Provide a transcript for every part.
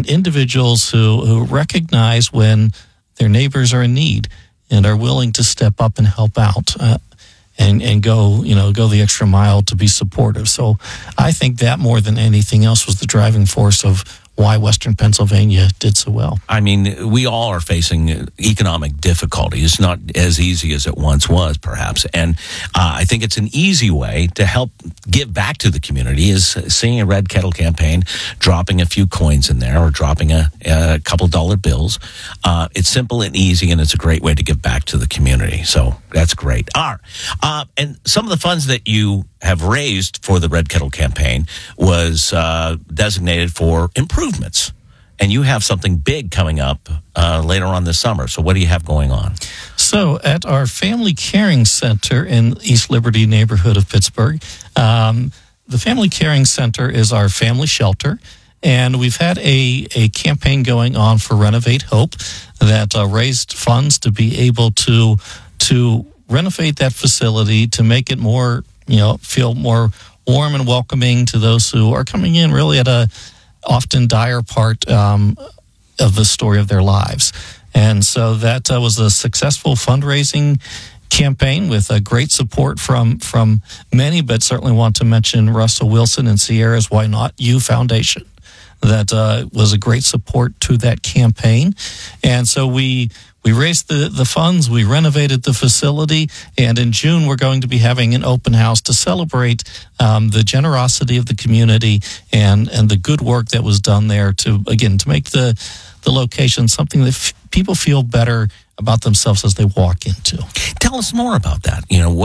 individuals who recognize when their neighbors are in need and are willing to step up and help out. And go the extra mile to be supportive. So I think that more than anything else was the driving force of why Western Pennsylvania did so well. I mean, we all are facing economic difficulty. It's not as easy as it once was, perhaps. And I think it's an easy way to help give back to the community is seeing a Red Kettle campaign, dropping a few coins in there or dropping a couple dollar bills. It's simple and easy, and it's a great way to give back to the community. So that's great. And some of the funds that you have raised for the Red Kettle campaign was designated for improvements. And you have something big coming up later on this summer. So what do you have going on? So at our Family Caring Center in East Liberty neighborhood of Pittsburgh, the Family Caring Center is our family shelter. And we've had a campaign going on for Renovate Hope that raised funds to be able to renovate that facility to make it more, feel more warm and welcoming to those who are coming in really at a often dire part of the story of their lives. And so that was a successful fundraising campaign with a great support from many, but certainly want to mention Russell Wilson and Sierra's Why Not You Foundation. That was a great support to that campaign. And so we raised the funds, we renovated the facility, and in June we're going to be having an open house to celebrate the generosity of the community and the good work that was done there to make the location something that people feel better about themselves as they walk into. Tell us more about that.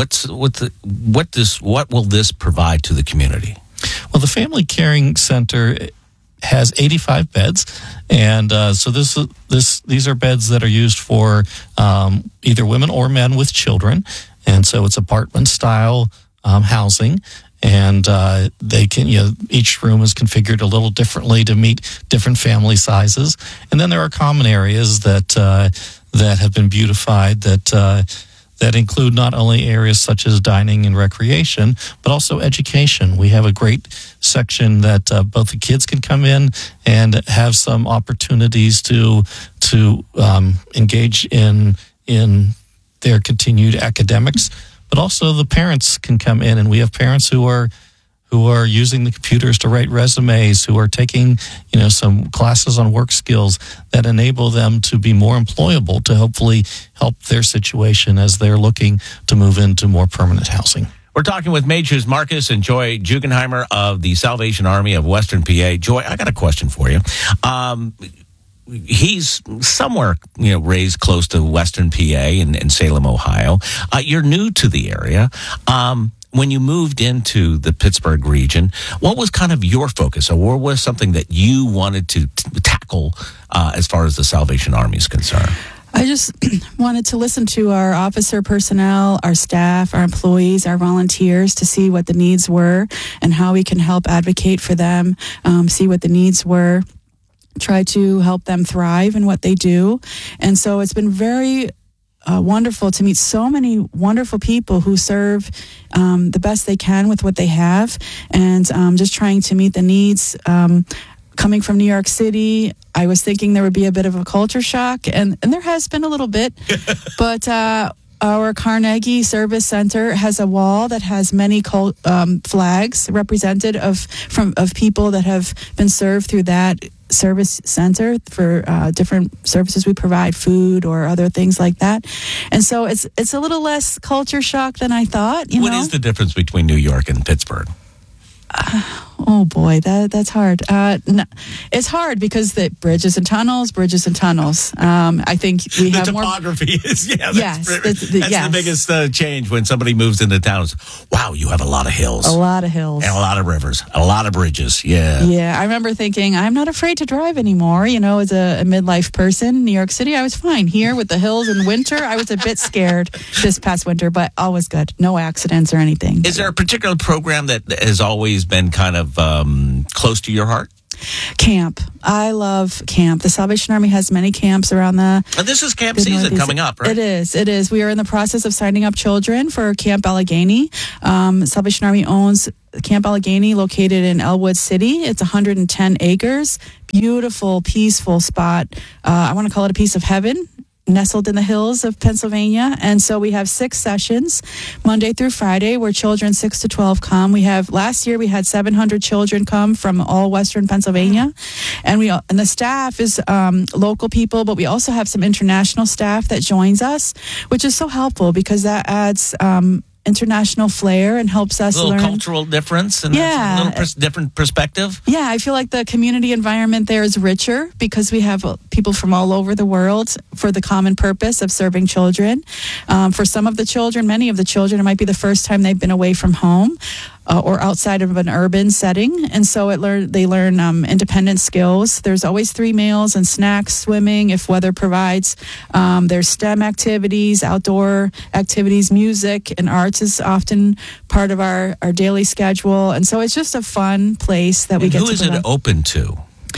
What will this provide to the community? Well, the Family Caring Center has 85 beds, and so these are beds that are used for either women or men with children, and so it's apartment style housing, and they can each room is configured a little differently to meet different family sizes, and then there are common areas that have been beautified that include not only areas such as dining and recreation, but also education. We have a great section that both the kids can come in and have some opportunities to engage in their continued academics, but also the parents can come in, and we have parents who are using the computers to write resumes, who are taking, some classes on work skills that enable them to be more employable to hopefully help their situation as they're looking to move into more permanent housing. We're talking with Maciej Marcus and Joy Jugenheimer of the Salvation Army of Western PA. Joy, I got a question for you. He's somewhere, raised close to Western PA in Salem, Ohio. You're new to the area. When you moved into the Pittsburgh region, what was kind of your focus, or what was something that you wanted to tackle as far as the Salvation Army is concerned? I just wanted to listen to our officer personnel, our staff, our employees, our volunteers to see what the needs were and how we can help advocate for them, see what the needs were, try to help them thrive in what they do. And so it's been very wonderful to meet so many wonderful people who serve the best they can with what they have, and just trying to meet the needs. Coming from New York City, I was thinking there would be a bit of a culture shock, and there has been a little bit, but our Carnegie Service Center has a wall that has many flags represented of people that have been served through that service center for different services we provide, food or other things like that. And so it's a little less culture shock than I thought. What is the difference between New York and Pittsburgh? Oh boy, that's hard. No, it's hard because the bridges and tunnels. I think we have more. The topography is, that's the biggest change when somebody moves into town. Wow, you have a lot of hills. A lot of hills. And a lot of rivers. A lot of bridges, yeah. Yeah, I remember thinking, I'm not afraid to drive anymore. As a midlife person, New York City, I was fine. Here with the hills in winter, I was a bit scared this past winter, but all was good. No accidents or anything. Is there a particular program that has always been kind of close to your heart? Camp. I love camp. The Salvation Army has many camps around the. And this is camp the season Northeast. coming up, right? It is. It is. We are in the process of signing up children for Camp Allegheny. Salvation Army owns Camp Allegheny, located in Elwood City. It's 110 acres. Beautiful, peaceful spot. I want to call it a piece of heaven, nestled in the hills of Pennsylvania. And so we have 6 sessions, Monday through Friday, where children 6 to 12 come. Last year we had 700 children come from all Western Pennsylvania. And the staff is local people, but we also have some international staff that joins us, which is so helpful because that adds international flair and helps us a little learn cultural difference and Yeah. a little different perspective. Yeah, I feel like the community environment there is richer because we have people from all over the world for the common purpose of serving children. For some of the children, many of the children, it might be the first time they've been away from home or outside of an urban setting. And so they learn independent skills. There's always 3 meals and snacks, swimming if weather provides. There's STEM activities, outdoor activities, music, and arts is often part of our daily schedule. And so it's just a fun place that we get to Who is provide. it open to?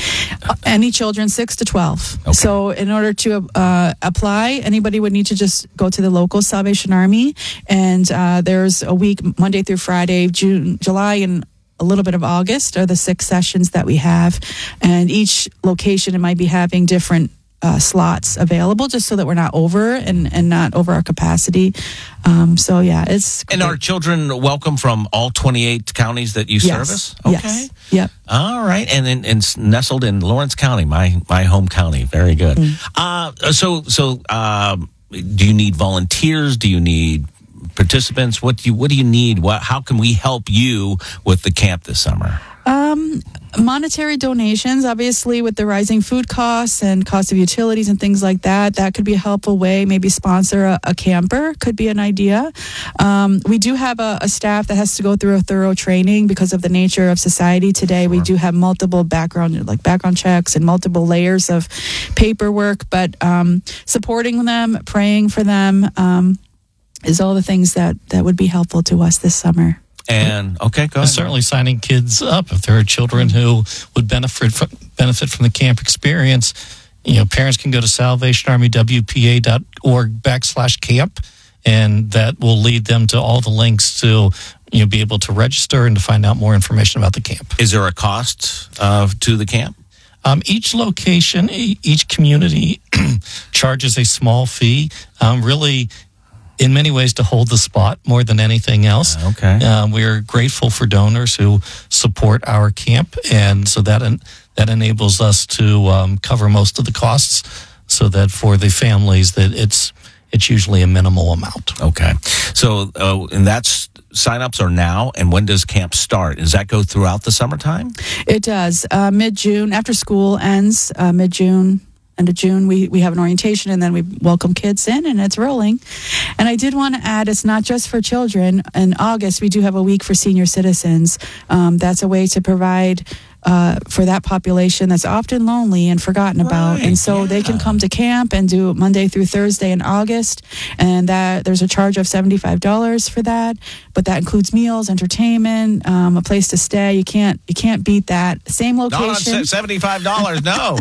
Any children 6 to 12. Okay. So in order to apply, anybody would need to just go to the local Salvation Army. And there's a week, Monday through Friday, June, July, and a little bit of August are the 6 sessions that we have. And each location might be having different slots available just so that we're not over and not over our capacity. So yeah, it's And great. are children welcome from all 28 counties that you Yes. service? Yes. Yep. All right. And nestled in Lawrence County, my home county. Very good. So do you need volunteers? Do you need participants? What do you need? How can we help you with the camp this summer? Monetary donations, obviously, with the rising food costs and cost of utilities and things like that, that could be a helpful way. Maybe sponsor a camper could be an idea. We do have a staff that has to go through a thorough training because of the nature of society today. Sure. We do have multiple background checks and multiple layers of paperwork, but supporting them, praying for them is all the things that would be helpful to us this summer. And okay, go ahead. Certainly signing kids up if there are children who would benefit from the camp experience. Parents can go to salvationarmywpa.org/camp, and that will lead them to all the links to be able to register and to find out more information about the camp. Is there a cost to the camp? Each location, each community charges a small fee. Really, in many ways, to hold the spot more than anything else. Okay. We're grateful for donors who support our camp, and so that enables us to cover most of the costs, so that for the families that it's usually a minimal amount. Okay. So, and that's signups are now, and when does camp start? Does that go throughout the summertime? It does. Mid-June, after school ends, mid-June. End of June, we have an orientation, and then we welcome kids in, and it's rolling. And I did want to add, it's not just for children. In August, we do have a week for senior citizens. That's a way to provide for that population that's often lonely and forgotten about. And so they can come to camp and do Monday through Thursday in August, and that there's a charge of $75 for that. But that includes meals, entertainment, a place to stay. You can't beat that. Same location. Not on $75. No.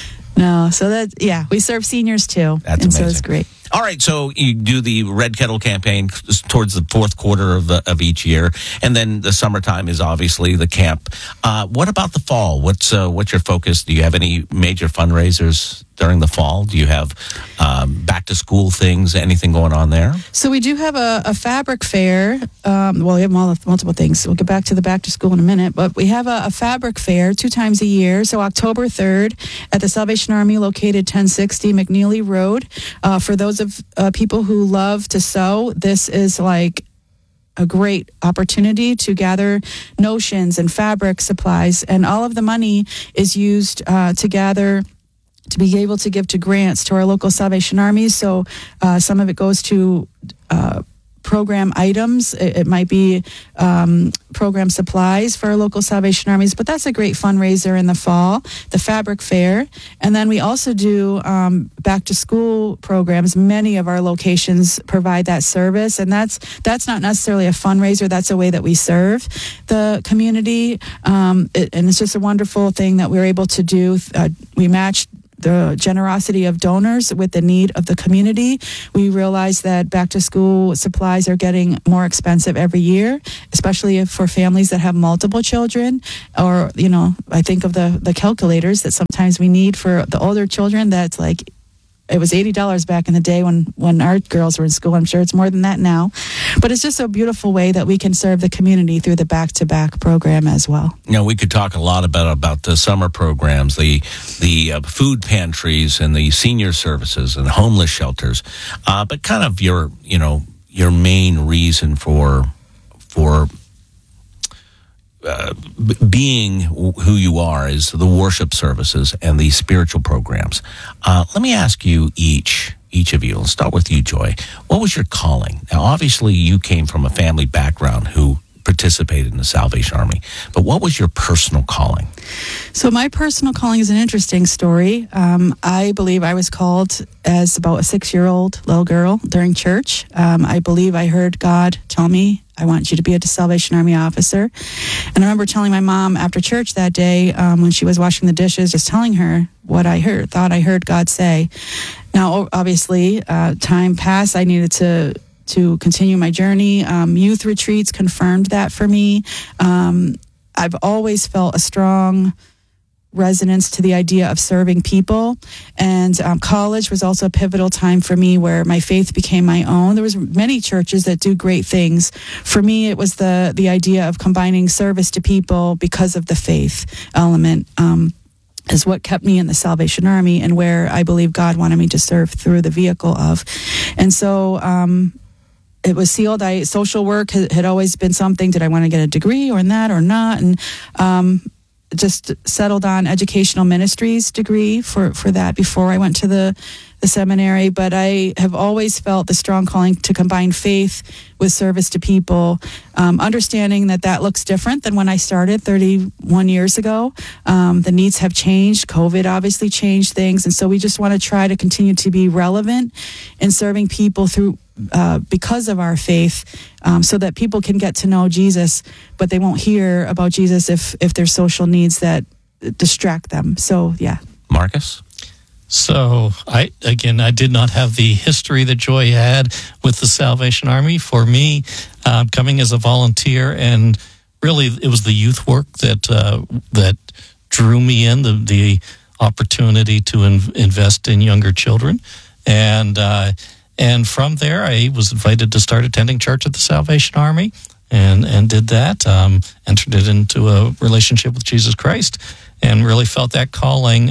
No, so we serve seniors too. That's and amazing. So it's great. All right, so you do the Red Kettle campaign towards the fourth quarter of each year, and then the summertime is obviously the camp. What about the fall? What's your focus? Do you have any major fundraisers during the fall? Do you have back to school things? Anything going on there? So we do have a fabric fair. We have multiple things. We'll get back to the back to school in a minute, but we have a fabric fair 2 times a year. So October 3rd at the Salvation Army, located 1060 McNeely Road. For those of people who love to sew, this is like a great opportunity to gather notions and fabric supplies, and all of the money is used to be able to give to grants to our local Salvation Army. So some of it goes to program items. It might be program supplies for our local Salvation Armies, but that's a great fundraiser in the fall, the fabric fair. And then we also do back to school programs. Many of our locations provide that service, and that's not necessarily a fundraiser. That's a way that we serve the community. And it's just a wonderful thing that we're able to do. We match the generosity of donors with the need of the community. We realize that back to school supplies are getting more expensive every year, especially for families that have multiple children. Or, I think of the calculators that sometimes we need for the older children. That's like, it was $80 back in the day when our girls were in school. I'm sure it's more than that now. But it's just a beautiful way that we can serve the community through the back-to-back program as well. We could talk a lot about the summer programs, the food pantries and the senior services and homeless shelters. But kind of your main reason for being who you are is the worship services and the spiritual programs. Let me ask you each of you. Let's start with you, Joy. What was your calling? Now, obviously, you came from a family background who participated in the Salvation Army, but what was your personal calling? So my personal calling is an interesting story. I believe I was called as about a 6-year-old little girl during church. I believe I heard God tell me, I want you to be a Salvation Army officer. And I remember telling my mom after church that day, when she was washing the dishes, just telling her what I thought I heard God say. Now, obviously, time passed. I needed to continue my journey. Youth retreats confirmed that for me. I've always felt a strong resonance to the idea of serving people, and college was also a pivotal time for me where my faith became my own. There was many churches that do great things. For me, it was the idea of combining service to people because of the faith element. Is what kept me in the Salvation Army and where I believe God wanted me to serve through the vehicle of. And so it was sealed. Social work had always been something. Did I want to get a degree or in that or not? And just settled on educational ministries degree for that before I went to the seminary. But I have always felt the strong calling to combine faith with service to people, understanding that looks different than when I started 31 years ago. The needs have changed. COVID obviously changed things. And so we just want to try to continue to be relevant in serving people through because of our faith, so that people can get to know Jesus, but they won't hear about Jesus if there's social needs that distract them. So, yeah. Marcus? So, I did not have the history that Joy had with the Salvation Army. For me, coming as a volunteer, and really it was the youth work that drew me in, the opportunity to invest in younger children. And from there, I was invited to start attending church at the Salvation Army, and did that. Entered it into a relationship with Jesus Christ, and really felt that calling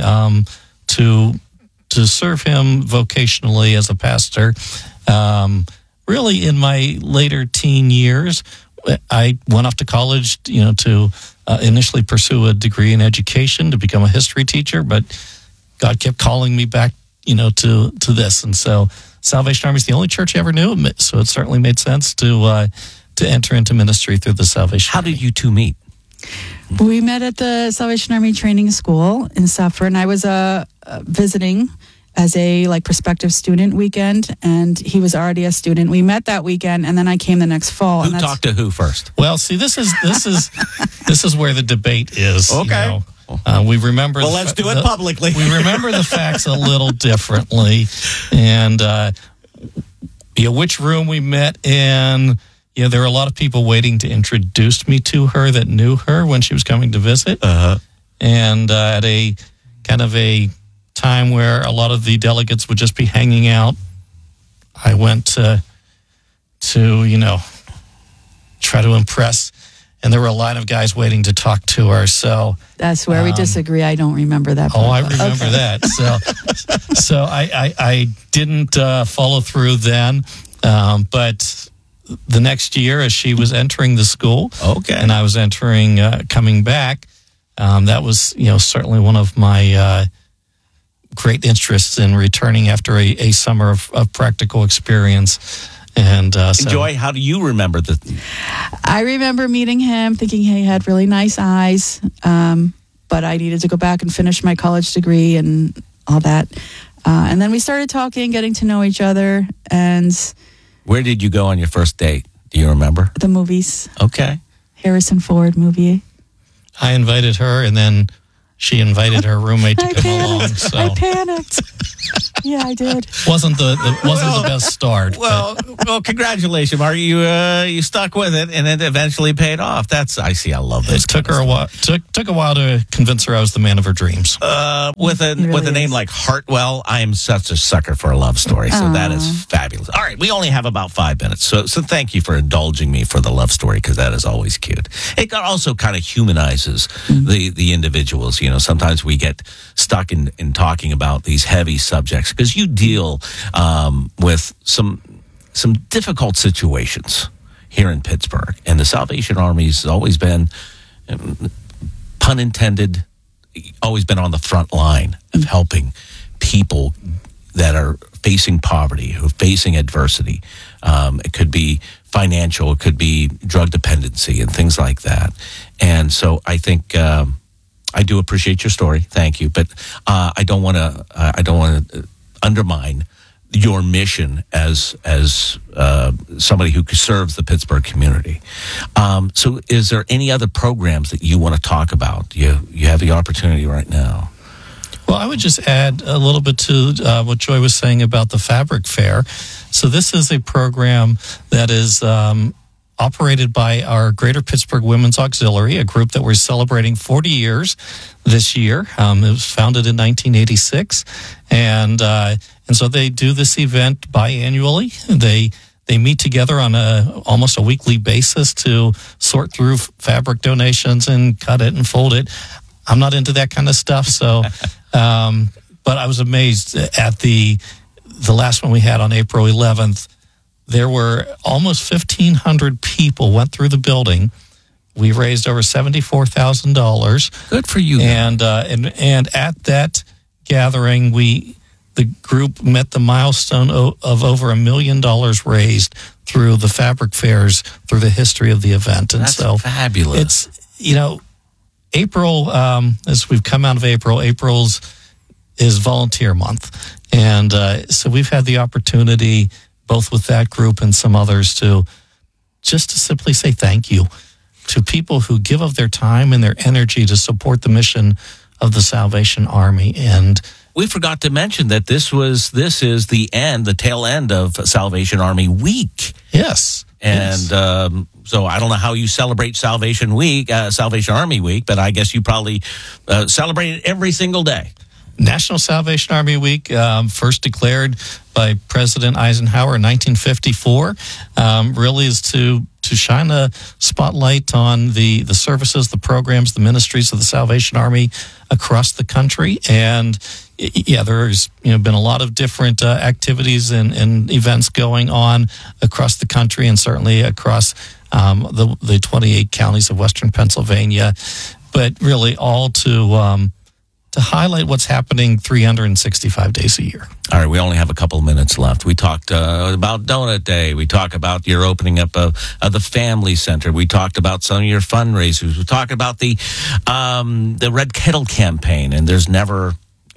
to serve Him vocationally as a pastor. Really, in my later teen years, I went off to college, to initially pursue a degree in education to become a history teacher, but God kept calling me back, to this, and so Salvation Army is the only church I ever knew, so it certainly made sense to enter into ministry through the Salvation Army. How did you two meet? We met at the Salvation Army Training School in Suffern. I was visiting as a prospective student weekend, and he was already a student. We met that weekend, and then I came the next fall. Who talked to who first? Well, see, this is where the debate is. Okay. We remember. Well, let's do it publicly. We remember the facts a little differently, and which room we met in. There were a lot of people waiting to introduce me to her that knew her when she was coming to visit, and at a kind of a time where a lot of the delegates would just be hanging out, I went to try to impress. And there were a line of guys waiting to talk to her. So that's where we disagree. I don't remember that part. Oh, I remember that. So I didn't follow through then. But the next year, as she was entering the school, and I was coming back, that was certainly one of my great interests in returning after a summer of practical experience. And so, Joy, how do you remember the? I remember meeting him, thinking he had really nice eyes, but I needed to go back and finish my college degree and all that. And then we started talking, getting to know each other, and Where did you go on your first date? Do you remember? the movies, Okay. Harrison Ford movie. I invited her, and then she invited her roommate to I come along. panicked. So I panicked. Yeah, I did. wasn't the best start. Well, congratulations, Mark. You stuck with it, and it eventually paid off. I love but this. it took her a while. Took a while to convince her I was the man of her dreams. With a really name is. like Hartwell, I am such a sucker for a love story. So that is fabulous. All right, we only have about 5 minutes, so thank you for indulging me for the love story, because that is always cute. It also kind of humanizes the individuals. You know, sometimes we get stuck in talking about these heavy subjects because you deal with some difficult situations here in Pittsburgh, and the Salvation Army has always been, pun intended, always been on the front line of helping people that are facing poverty, who are facing adversity. It could be financial, it could be drug dependency and things like that. And so I think I do appreciate your story. Thank you, but I don't want to undermine your mission as somebody who serves the Pittsburgh community. So is there any other programs that you want to talk about? You have the opportunity right now. Well, I would just add a little bit to what Joy was saying about the Fabric Fair. So this is a program that is operated by our Greater Pittsburgh Women's Auxiliary, a group that we're celebrating 40 years this year. It was founded in 1986, and so they do this event biannually. They meet together on almost a weekly basis to sort through fabric donations and cut it and fold it. I'm not into that kind of stuff, so but I was amazed at the last one we had on April 11th. There were almost 1,500 people went through the building. We raised over $74,000. Good for you. And at that gathering, the group met the milestone of over $1 million raised through the fabric fairs through the history of the event. And That's so fabulous. It's, April, as we've come out of April is volunteer month. And so we've had the opportunity, both with that group and some others, to simply say thank you to people who give of their time and their energy to support the mission of the Salvation Army. And we forgot to mention that this is the tail end of Salvation Army Week. yes. And so I don't know how you celebrate Salvation Army Week, but I guess you probably celebrate it every single day. National Salvation Army Week, first declared by President Eisenhower in 1954, really is to shine a spotlight on the services, the programs, the ministries of the Salvation Army across the country. And yeah, there's been a lot of different activities and events going on across the country, and certainly across the 28 counties of Western Pennsylvania, but really all to highlight what's happening 365 days a year. All right, we only have a couple of minutes left. We talked about Donut Day. We talked about your opening up of the Family Center. We talked about some of your fundraisers. We talked about the Red Kettle campaign, and there's never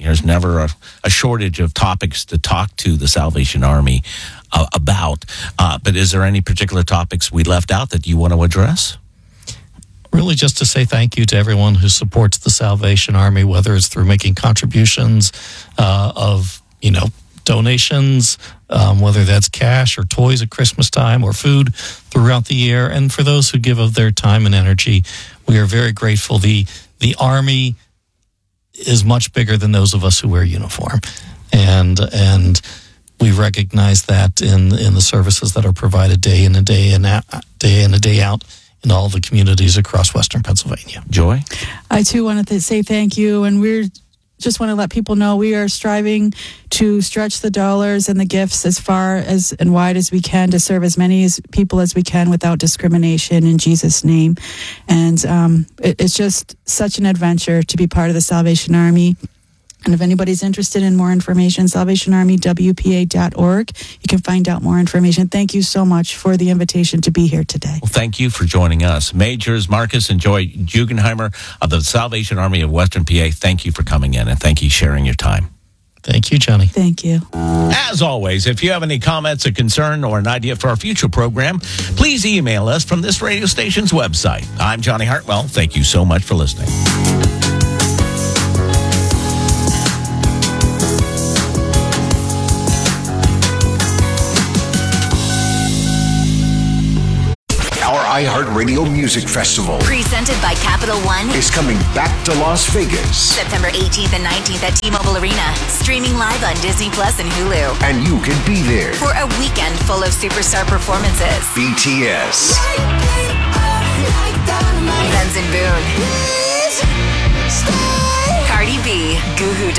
a shortage of topics to talk to the Salvation Army about. But is there any particular topics we left out that you want to address? Really just to say thank you to everyone who supports the Salvation Army, whether it's through making contributions of donations, whether that's cash or toys at Christmas time or food throughout the year. And for those who give of their time and energy, we are very grateful. The Army is much bigger than those of us who wear uniform. And we recognize that in the services that are provided day in and day out in all the communities across Western Pennsylvania. Joy? I too wanted to say thank you, and we're just want to let people know we are striving to stretch the dollars and the gifts as far as and wide as we can to serve as many people as we can without discrimination in Jesus' name. And it's just such an adventure to be part of the Salvation Army. And if anybody's interested in more information, SalvationArmyWPA.org. You can find out more information. Thank you so much for the invitation to be here today. Well, thank you for joining us. Majors Marcus and Joy Jugenheimer of the Salvation Army of Western PA, thank you for coming in, and thank you for sharing your time. Thank you, Johnny. Thank you. As always, if you have any comments, a concern, or an idea for our future program, please email us from this radio station's website. I'm Johnny Hartwell. Thank you so much for listening. iHeartRadio Music Festival, presented by Capital One, is coming back to Las Vegas. September 18th and 19th at T-Mobile Arena. Streaming live on Disney Plus and Hulu. And you can be there for a weekend full of superstar performances. BTS, Guns N' Boons,